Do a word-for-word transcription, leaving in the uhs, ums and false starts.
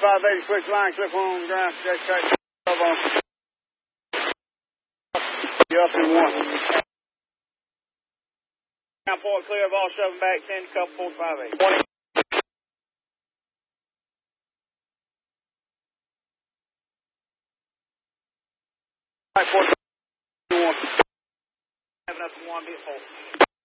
five eighty, switch line, clip on the ground, check, check, twelve on. You up in one. Ground point clear of all seven back, ten, couple four five eight. twenty. Right, four, two, one. Have enough to one, be at four.